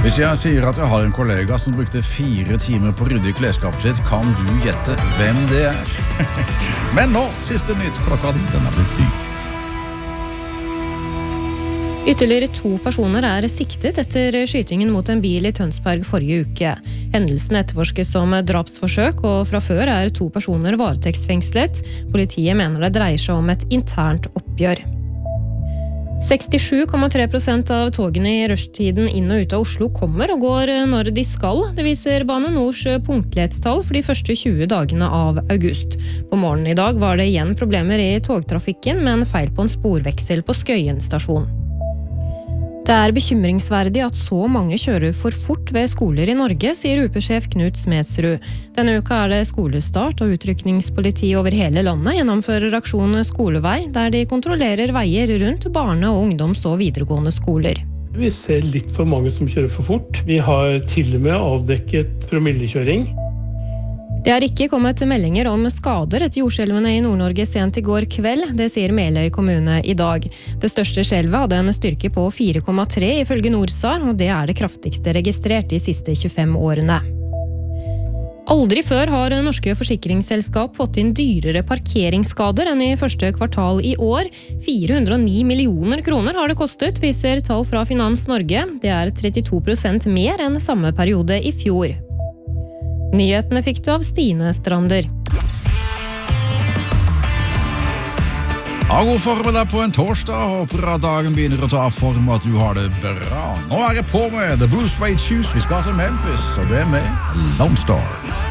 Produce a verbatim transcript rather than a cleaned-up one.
Hvis jeg sier at jeg har en kollega som brukte fire timer på å rydde i klesskapet sitt, kan du gjette hvem det er. Men nå, siste nytt, klokka den er blitt ti. Ytterligere to personer er siktet etter skytingen mot en bil i Tønsberg forrige uke. Hendelsen etterforskes som drapsforsøk, og fra før er to personer varetektsfengslet. Politiet mener det dreier seg om et internt oppgjør. sekstisju komma tre prosent av togene i rushtiden inn og ut av Oslo kommer og går når de skal. Det viser Bane Nors punktlighetstall for de første tjue dagene av august. På morgenen i dag var det igjen problemer i togtrafikken, med en feil på en sporveksel på Skøyen stasjon. Det er bekymringsverdig at så mange kjører for fort ved skoler i Norge, sier U P-sjef Knut Smedsrud. Denne uka er det skolestart, og utrykningspoliti over hele landet gjennomfører aksjon Skolevei, der de kontrollerer veier rundt barne- og ungdoms- og videregående skoler. Vi ser litt for mange som kjører for fort. Vi har til og med avdekket promillekjøring. Det har ikke kommet meldinger om skader etter jordskjelvene i Nord-Norge sent i går kveld, det sier Meløy kommune i dag. Det største skjelvet hadde en styrke på fire komma tre ifølge Norsar, og det er det kraftigste registrert de siste tjuefem årene. Aldri før har norske forsikringsselskap fått inn dyrere parkeringsskader enn i første kvartal i år. fire hundre og ni millioner kroner har det kostet, viser tall fra Finans Norge. Det er trettito prosent mer enn samme periode i fjor. Nyhetene fikk du av Stine Strander. Ha god formiddag på en torsdag. Håper at dagen begynner å ta form, og at du har det bra. Nå er jeg på med The Bruce Wayne Shoes. Vi skal til Memphis, og det er med Lone Star.